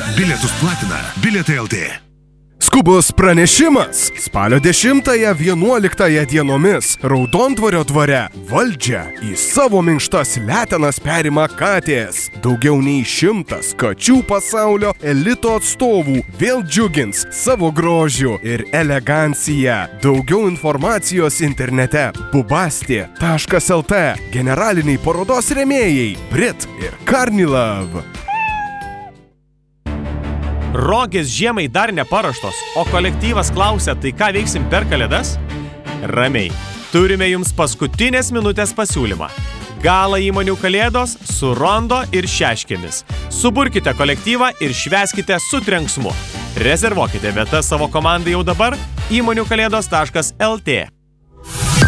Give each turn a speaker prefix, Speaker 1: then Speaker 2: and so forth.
Speaker 1: Bilietus platina Bilietai LT.
Speaker 2: Skubus pranešimas. Spalio 10-11 dienomis Raudontvario dvare valdžią į savo minkštas letenas perima katės. Daugiau nei 100 kačių pasaulio elito atstovų vėl džiugins savo grožiu ir elegancija. Daugiau informacijos internete bubasti.lt. Generaliniai parodos rėmėjai Brit ir Carnilove.
Speaker 3: Rogės žiemai dar neparuoštos, o kolektyvas klausia, tai ką veiksim per kalėdas? Ramiai. Turime jums paskutinės minutės pasiūlymą. Gala įmonių kalėdos su rondo ir šeškėmis. Suburkite kolektyvą ir švęskite su trenksmu. Rezervuokite vietas savo komandai jau dabar įmoniukalėdos.lt.